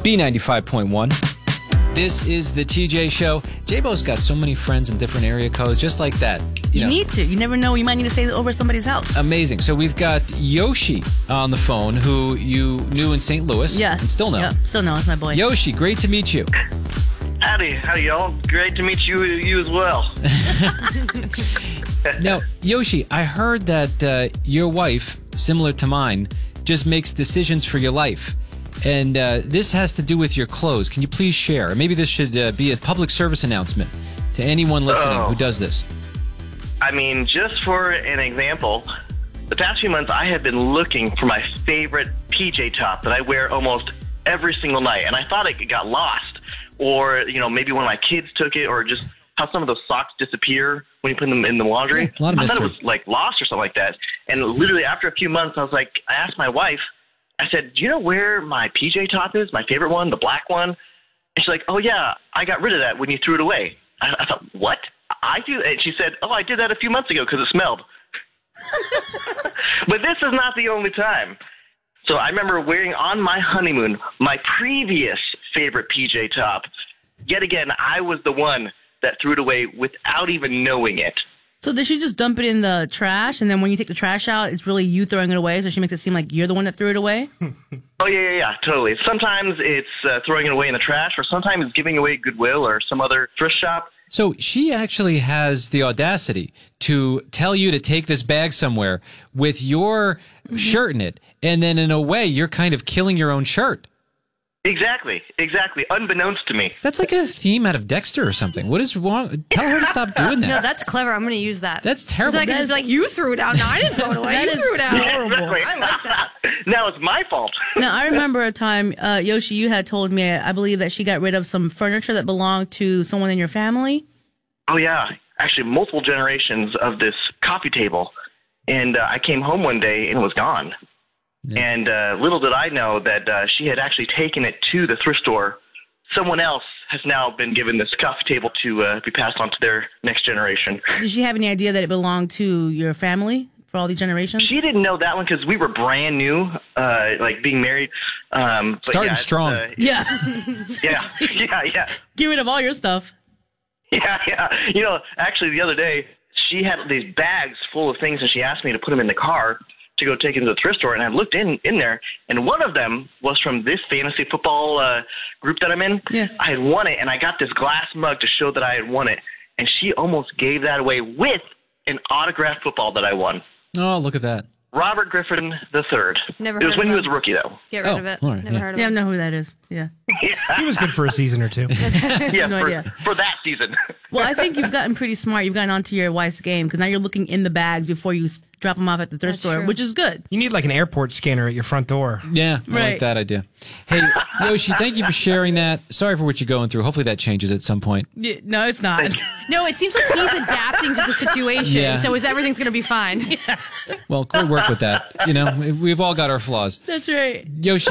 B95.1. This is the TJ Show. J-Bo's got so many friends in different area codes, just like that. You need to. You never know. You might need to stay over somebody's house. Amazing. So we've got Yoshi on the phone, who you knew in St. Louis. Yes. And still know. Yep. Still know. It's my boy. Yoshi, great to meet you. Howdy, y'all. Great to meet you as well. Now, Yoshi, I heard that your wife, similar to mine, just makes decisions for your life. And this has to do with your clothes. Can you please share? Maybe this should be a public service announcement to anyone listening who does this. I mean, just for an example, the past few months I have been looking for my favorite PJ top that I wear almost every single night. And I thought it got lost. Or, maybe one of my kids took it, or just how some of those socks disappear when you put them in the laundry. Yeah, a lot of I thought mystery. it was lost or something like that. And literally after a few months, I asked my wife, I said, do you know where my PJ top is? My favorite one, the black one? And she's like, oh yeah, I got rid of that when you threw it away. I thought, what? I do? And she said, oh, I did that a few months ago because it smelled. But this is not the only time. So I remember wearing on my honeymoon my previous favorite PJ top. Yet again, I was the one that threw it away without even knowing it. So did she just dump it in the trash, and then when you take the trash out, it's really you throwing it away, so she makes it seem like you're the one that threw it away? Oh, yeah, totally. Sometimes it's throwing it away in the trash, or sometimes it's giving away Goodwill or some other thrift shop. So she actually has the audacity to tell you to take this bag somewhere with your shirt in it, and then in a way, you're kind of killing your own shirt. Exactly. Unbeknownst to me. That's like a theme out of Dexter or something. What is wrong? Tell her to stop doing that. No, that's clever. I'm going to use that. That's terrible. So I can just be like, you threw it out. No, I didn't throw it away. That You is threw it out. horrible. I like that. Now it's my fault. Now, I remember a time, Yoshi, you had told me, I believe that she got rid of some furniture that belonged to someone in your family. Oh, yeah. Actually, multiple generations of this coffee table. And I came home one day and it was gone. Yeah. And little did I know that she had actually taken it to the thrift store. Someone else has now been given this coffee table to be passed on to their next generation. Did she have any idea that it belonged to your family for all these generations? She didn't know that one because we were brand new, being married. But starting strong. Yeah. Yeah. Get rid of all your stuff. Yeah. Actually, the other day, she had these bags full of things, and she asked me to put them in the car to go take it to the thrift store, and I looked in there, and one of them was from this fantasy football group that I'm in. Yeah. I had won it, and I got this glass mug to show that I had won it, and she almost gave that away with an autographed football that I won. Oh, look at that. Robert Griffin III. Never It was heard when of he him. was a rookie, though. Get rid of it. all right, Never heard of Yeah, I him. know who that is. Yeah. He was good for a season or two. Yeah, No idea. for that season. Well, I think you've gotten pretty smart. You've gotten onto your wife's game because now you're looking in the bags before you drop them off at the thrift That's store, true. which is good. You need like an airport scanner at your front door. Yeah, I like Right. that idea. Hey, Yoshi, thank you for sharing that. Sorry for what you're going through. Hopefully that changes at some point. Yeah, no, it's not. No, it seems like he's adapting to the situation, Yeah. so everything's going to be fine. Well, great work with that. We've all got our flaws. That's right. Yoshi.